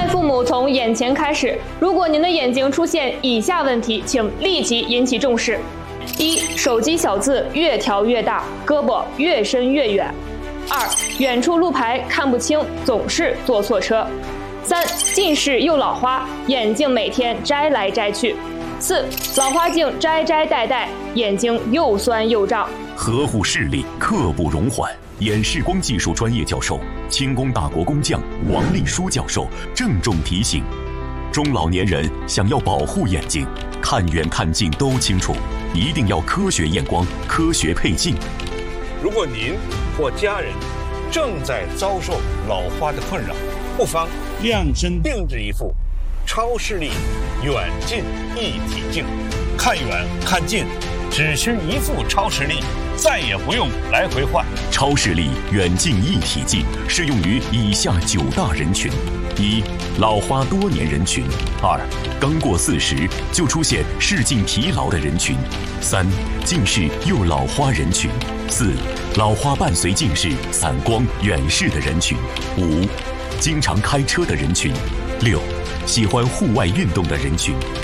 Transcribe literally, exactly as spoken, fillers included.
父母从眼前开始。如果您的眼睛出现以下问题，请立即引起重视：一、手机小字越调越大，胳膊越伸越远；二、远处路牌看不清，总是坐错车；三、近视又老花，眼镜每天摘来摘去；四、老花镜摘摘戴戴，眼睛又酸又胀。 呵护视力，刻不容缓。眼视光技术专业教授、清宫大国工匠王立书教授郑重提醒：中老年人想要保护眼睛，看远看近都清楚，一定要科学验光、科学配镜。 如果您或家人正在遭受老花的困扰，不妨量身定制一副超视力远近一体镜，看远看近只需一副超视力，再也不用来回换。 超视力远近一体镜适用于以下九大人群：一、老花多年人群；二、刚过四十就出现视镜疲劳的人群；三、近视又老花人群；四、老花伴随近视、散光、远视的人群；五、经常开车的人群；六、喜欢户外运动的人群。